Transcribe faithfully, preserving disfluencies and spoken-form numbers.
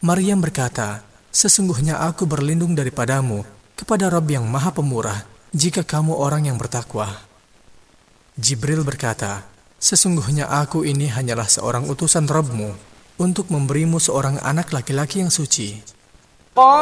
Maryam berkata, "Sesungguhnya aku berlindung daripadamu kepada Rabb yang Maha Pemurah, jika kamu orang yang bertakwa." Jibril berkata, "Sesungguhnya aku ini hanyalah seorang utusan Rabb-Mu untuk memberimu seorang anak laki-laki yang suci."